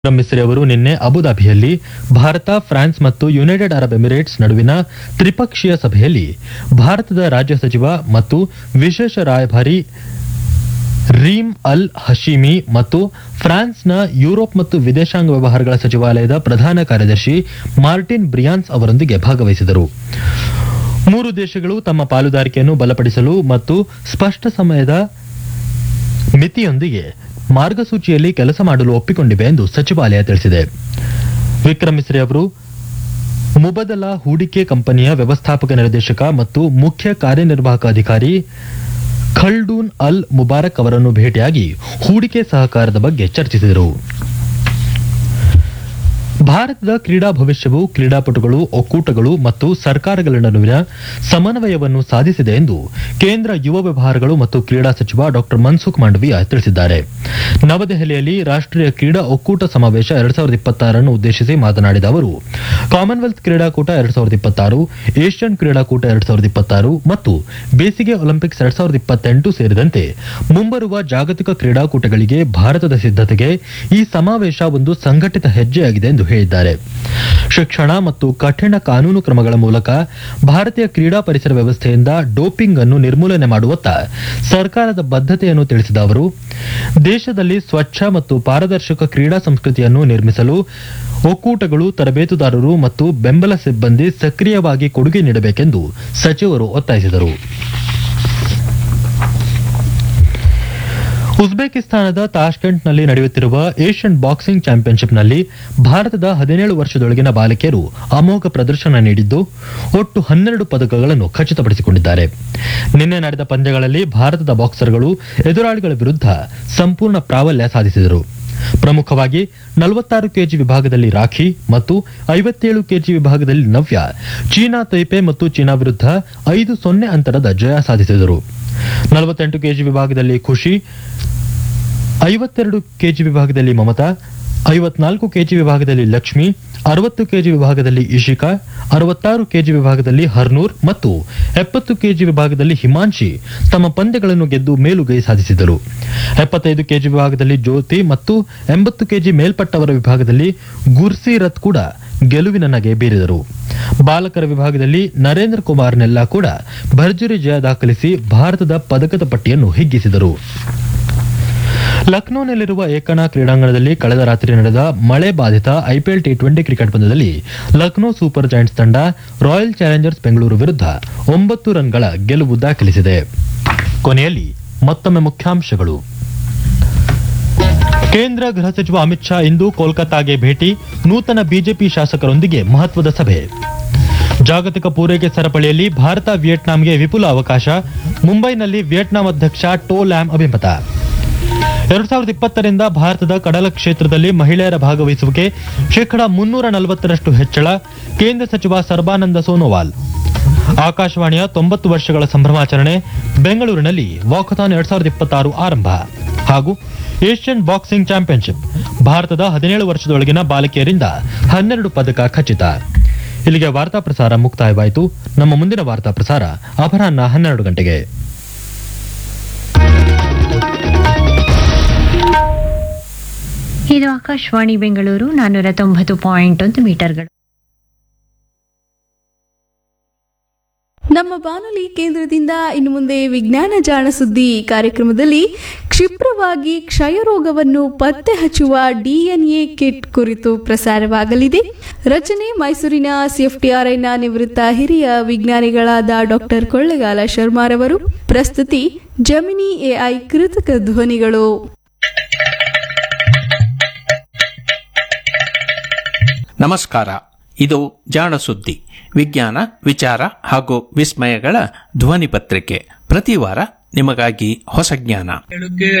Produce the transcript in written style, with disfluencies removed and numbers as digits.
ಮಿಸ್ರಿ ಅವರು ನಿನ್ನೆ ಅಬುಧಾಬಿಯಲ್ಲಿ ಭಾರತ, ಫ್ರಾನ್ಸ್ ಮತ್ತು ಯುನೈಟೆಡ್ ಅರಬ್ ಎಮಿರೇಟ್ಸ್ ನಡುವಿನ ತ್ರಿಪಕ್ಷೀಯ ಸಭೆಯಲ್ಲಿ ಭಾರತದ ರಾಜ್ಯ ಸಚಿವ ಮತ್ತು ವಿಶೇಷ ರಾಯಭಾರಿ ರೀಮ್ ಅಲ್ ಹಶೀಮಿ ಮತ್ತು ಫ್ರಾನ್ಸ್ನ ಯುರೋಪ್ ಮತ್ತು ವಿದೇಶಾಂಗ ವ್ಯವಹಾರಗಳ ಸಚಿವಾಲಯದ ಪ್ರಧಾನ ಕಾರ್ಯದರ್ಶಿ ಮಾರ್ಟಿನ್ ಬ್ರಿಯಾನ್ಸ್ ಅವರೊಂದಿಗೆ ಭಾಗವಹಿಸಿದರು. ಮೂರು ದೇಶಗಳು ತಮ್ಮ ಪಾಲುದಾರಿಕೆಯನ್ನು ಬಲಪಡಿಸಲು ಮತ್ತು ಸ್ಪಷ್ಟ ಸಮಯದ ಮಿತಿಯೊಂದಿಗೆ ಮಾರ್ಗಸೂಚಿಯಲ್ಲಿ ಕೆಲಸ ಮಾಡಲು ಒಪ್ಪಿಕೊಂಡಿವೆ ಎಂದು ಸಚಿವಾಲಯ ತಿಳಿಸಿದೆ. ವಿಕ್ರಮ್ ಮಿಸ್ರಿ ಅವರು ಮುಬದಲಾ ಹೂಡಿಕೆ ಕಂಪನಿಯ ವ್ಯವಸ್ಥಾಪಕ ನಿರ್ದೇಶಕ ಮತ್ತು ಮುಖ್ಯ ಕಾರ್ಯನಿರ್ವಾಹಕ ಅಧಿಕಾರಿ ಖಲ್ಡೂನ್ ಅಲ್ ಮುಬಾರಕ್ ಅವರನ್ನು ಭೇಟಿಯಾಗಿ ಹೂಡಿಕೆ ಸಹಕಾರದ ಬಗ್ಗೆ ಚರ್ಚಿಸಿದರು. ಭಾರತದ ಕ್ರೀಡಾ ಭವಿಷ್ಯವು ಕ್ರೀಡಾಪಟುಗಳು, ಒಕ್ಕೂಟಗಳು ಮತ್ತು ಸರ್ಕಾರಗಳ ನಡುವಿನ ಸಮನ್ವಯವನ್ನು ಸಾಧಿಸಿದೆ ಎಂದು ಕೇಂದ್ರ ಯುವ ವ್ಯವಹಾರಗಳು ಮತ್ತು ಕ್ರೀಡಾ ಸಚಿವ ಡಾ ಮನ್ಸುಖ್ ಮಾಂಡವೀಯ ತಿಳಿಸಿದ್ದಾರೆ. ನವದೆಹಲಿಯಲ್ಲಿ ರಾಷ್ಟೀಯ ಕ್ರೀಡಾ ಒಕ್ಕೂಟ ಸಮಾವೇಶ 2026 ಉದ್ದೇಶಿಸಿ ಮಾತನಾಡಿದ ಅವರು, ಕಾಮನ್ವೆಲ್ತ್ ಕ್ರೀಡಾಕೂಟ 2026, ಏಷ್ಯನ್ ಕ್ರೀಡಾಕೂಟ 2026 ಮತ್ತು ಬೇಸಿಗೆ ಒಲಿಂಪಿಕ್ಸ್ 2028 ಸೇರಿದಂತೆ ಮುಂಬರುವ ಜಾಗತಿಕ ಕ್ರೀಡಾಕೂಟಗಳಿಗೆ ಭಾರತದ ಸಿದ್ಧತೆಗೆ ಈ ಸಮಾವೇಶ ಒಂದು ಸಂಘಟಿತ ಹೆಜ್ಜೆಯಾಗಿದೆ ಎಂದು ಹೇಳಿದ್ದಾರೆ. ಶಿಕ್ಷಣ ಮತ್ತು ಕಠಿಣ ಕಾನೂನು ಕ್ರಮಗಳ ಮೂಲಕ ಭಾರತೀಯ ಕ್ರೀಡಾ ಪರಿಸರ ವ್ಯವಸ್ಥೆಯಿಂದ ಡೋಪಿಂಗ್ ಅನ್ನು ನಿರ್ಮೂಲನೆ ಮಾಡುವತ್ತ ಸರ್ಕಾರದ ಬದ್ಧತೆಯನ್ನು ತಿಳಿಸಿದ ಅವರು, ದೇಶದಲ್ಲಿ ಸ್ವಚ್ಛ ಮತ್ತು ಪಾರದರ್ಶಕ ಕ್ರೀಡಾ ಸಂಸ್ಕೃತಿಯನ್ನು ನಿರ್ಮಿಸಲು ಒಕ್ಕೂಟಗಳು, ತರಬೇತುದಾರರು ಮತ್ತು ಬೆಂಬಲ ಸಿಬ್ಬಂದಿ ಸಕ್ರಿಯವಾಗಿ ಕೊಡುಗೆ ನೀಡಬೇಕೆಂದು ಸಚಿವರು ಒತ್ತಾಯಿಸಿದರು. ಉಜ್ಬೇಕಿಸ್ತಾನದ ತಾಷ್ಕೆಂಟ್ನಲ್ಲಿ ನಡೆಯುತ್ತಿರುವ ಏಷ್ಯನ್ ಬಾಕ್ಸಿಂಗ್ ಚಾಂಪಿಯನ್ಶಿಪ್ನಲ್ಲಿ ಭಾರತದ 17 ವರ್ಷದೊಳಗಿನ ಬಾಲಕಿಯರು ಅಮೋಘ ಪ್ರದರ್ಶನ ನೀಡಿದ್ದು ಒಟ್ಟು 12 ಪದಕಗಳನ್ನು ಖಚಿತಪಡಿಸಿಕೊಂಡಿದ್ದಾರೆ. ನಿನ್ನೆ ನಡೆದ ಪಂದ್ಯಗಳಲ್ಲಿ ಭಾರತದ ಬಾಕ್ಸರ್ಗಳು ಎದುರಾಳಿಗಳ ವಿರುದ್ಧ ಸಂಪೂರ್ಣ ಪ್ರಾಬಲ್ಯ ಸಾಧಿಸಿದರು. ಪ್ರಮುಖವಾಗಿ 46 ಕೆಜಿ ವಿಭಾಗದಲ್ಲಿ ರಾಖಿ ಮತ್ತು 57 ಕೆಜಿ ವಿಭಾಗದಲ್ಲಿ ನವ್ಯ ಚೀನಾ ತೈಪೆ ಮತ್ತು ಚೀನಾ ವಿರುದ್ಧ 5-0 ಅಂತರದ ಜಯ ಸಾಧಿಸಿದರು. 48 ಕೆಜಿ ವಿಭಾಗದಲ್ಲಿ ಖುಷಿ, 52 ಕೆಜಿ ವಿಭಾಗದಲ್ಲಿ ಮಮತಾ, 54 ಕೆಜಿ ವಿಭಾಗದಲ್ಲಿ ಲಕ್ಷ್ಮಿ, 60 ಕೆಜಿ ವಿಭಾಗದಲ್ಲಿ ಇಶಿಕಾ, 66 ಕೆಜಿ ವಿಭಾಗದಲ್ಲಿ ಹರ್ನೂರ್ ಮತ್ತು 70 ಕೆಜಿ ವಿಭಾಗದಲ್ಲಿ ಹಿಮಾಂಶಿ ತಮ್ಮ ಪಂದ್ಯಗಳನ್ನು ಗೆದ್ದು ಮೇಲುಗೈ ಸಾಧಿಸಿದರು. 75 ಕೆಜಿ ವಿಭಾಗದಲ್ಲಿ ಜ್ಯೋತಿ ಮತ್ತು 80 ಕೆಜಿ ಮೇಲ್ಪಟ್ಟವರ ವಿಭಾಗದಲ್ಲಿ ಗುರ್ಸೀರತ್ ಕೂಡ ಗೆಲುವಿನ ನಗೆ ಬೀರಿದರು. ಬಾಲಕರ ವಿಭಾಗದಲ್ಲಿ ನರೇಂದ್ರ ಕುಮಾರ್ ನೆಲ್ಲಾ ಕೂಡ ಭರ್ಜರಿ ಜಯ ದಾಖಲಿಸಿ ಭಾರತದ ಪದಕದ ಪಟ್ಟಿಯನ್ನು ಹಿಗ್ಗಿಸಿದರು. ಲಕ್ನೋನಲ್ಲಿರುವ ಏಕನಾ ಕ್ರೀಡಾಂಗಣದಲ್ಲಿ ಕಳೆದ ರಾತ್ರಿ ನಡೆದ ಮಳೆ ಬಾಧಿತ ಐಪಿಎಲ್ ಟಿ20 ಕ್ರಿಕೆಟ್ ಪಂದ್ಯದಲ್ಲಿ ಲಕ್ನೋ ಸೂಪರ್ ಜೈಂಟ್ಸ್ ತಂಡ ರಾಯಲ್ ಚಾಲೆಂಜರ್ಸ್ ಬೆಂಗಳೂರು ವಿರುದ್ಧ 9 ರನ್ಗಳ ಗೆಲುವು ದಾಖಲಿಸಿದೆ. ಕೊನೆಯಲ್ಲಿ ಮತ್ತೊಮ್ಮೆ ಮುಖ್ಯಾಂಶಗಳು. ಕೇಂದ್ರ ಗೃಹ ಸಚಿವ ಅಮಿತ್ ಶಾ ಇಂದು ಕೋಲ್ಕತಾಗೆ ಭೇಟಿ, ನೂತನ ಬಿಜೆಪಿ ಶಾಸಕರೊಂದಿಗೆ ಮಹತ್ವದ ಸಭೆ. ಜಾಗತಿಕ ಪೂರೈಕೆ ಸರಪಳಿಯಲ್ಲಿ ಭಾರತ ವಿಯೆಟ್ನಾಂಗೆ ವಿಪುಲ ಅವಕಾಶ, ಮುಂಬೈನಲ್ಲಿ ವಿಯೆಟ್ನಾಂ ಅಧ್ಯಕ್ಷ ಟೋ ಲ್ಯಾಮ್ ಅಭಿಮತ. 2020ರಿಂದ ಭಾರತದ ಕಡಲ ಕ್ಷೇತ್ರದಲ್ಲಿ ಮಹಿಳೆಯರ ಭಾಗವಹಿಸುವಿಕೆ 340% ಹೆಚ್ಚಳ, ಕೇಂದ್ರ ಸಚಿವ ಸರ್ಬಾನಂದ ಸೋನೋವಾಲ್. ಆಕಾಶವಾಣಿಯ 90 ವರ್ಷಗಳ ಸಂಭ್ರಮಾಚರಣೆ, ಬೆಂಗಳೂರಿನಲ್ಲಿ ವಾಕಥಾನ್ 2026 ಆರಂಭ. ಹಾಗೂ ಏಷ್ಯನ್ ಬಾಕ್ಸಿಂಗ್ ಚಾಂಪಿಯನ್ಶಿಪ್, ಭಾರತದ 17 ವರ್ಷದೊಳಗಿನ ಬಾಲಕಿಯರಿಂದ 12 ಪದಕ ಖಚಿತ. ಇಲ್ಲಿಗೆ ವಾರ್ತಾ ಪ್ರಸಾರ ಮುಕ್ತಾಯವಾಯಿತು. ನಮ್ಮ ಮುಂದಿನ ವಾರ್ತಾ ಪ್ರಸಾರ ಅಪರಾಹ್ನ 12 ಗಂಟೆಗೆ. ಇದು ಆಕಾಶವಾಣಿ ಬೆಂಗಳೂರು 490.1 ಮೀಟರ್ಗಳು. ನಮ್ಮ ಬಾನುಲಿ ಕೇಂದ್ರದಿಂದ ಇನ್ನು ಮುಂದೆ ವಿಜ್ಞಾನ ಜಾಣ ಸುದ್ದಿ ಕಾರ್ಯಕ್ರಮದಲ್ಲಿ ಕ್ಷಿಪ್ರವಾಗಿ ಕ್ಷಯರೋಗವನ್ನು ಪತ್ತೆ ಹಚ್ಚುವ ಡಿಎನ್ಎ ಕಿಟ್ ಕುರಿತು ಪ್ರಸಾರವಾಗಲಿದೆ. ರಚನೆ ಮೈಸೂರಿನ ಸಿಎಫ್ಟಿಆರ್ಐನ ನಿವೃತ್ತ ಹಿರಿಯ ವಿಜ್ಞಾನಿಗಳಾದ ಡಾಕ್ಟರ್ ಕೊಳ್ಳೇಗಾಲ ಶರ್ಮಾರವರು. ಪ್ರಸ್ತುತಿ ಜಮಿನಿ ಎಐ ಕೃತಕ ಧ್ವನಿಗಳು. ನಮಸ್ಕಾರ. ಇದು ಜಾಣ ಸುದ್ದಿ, ವಿಜ್ಞಾನ, ವಿಚಾರ ಹಾಗೂ ವಿಸ್ಮಯಗಳ ಧ್ವನಿ ಪತ್ರಿಕೆ. ಪ್ರತಿ ವಾರ ನಿಮಗಾಗಿ ಹೊಸ ಜ್ಞಾನ.